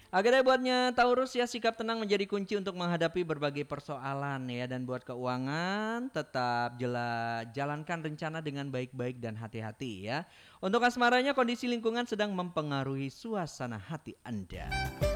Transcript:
Oke deh buatnya Taurus ya, sikap tenang menjadi kunci untuk menghadapi berbagai persoalan ya. Dan buat keuangan tetap jalankan rencana dengan baik-baik dan hati-hati ya. Untuk asmaranya kondisi lingkungan sedang mempengaruhi suasana hati Anda.